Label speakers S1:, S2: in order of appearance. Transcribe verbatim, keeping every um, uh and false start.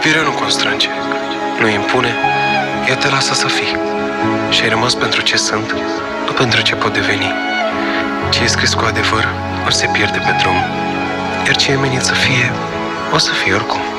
S1: Iubirea nu constrânge, nu impune, ea te lasă să fii. Și ai rămas pentru ce sunt, nu pentru ce pot deveni. Ce e scris cu adevăr, nu se pierde pe drum, iar ce e menit să fie, o să fie oricum.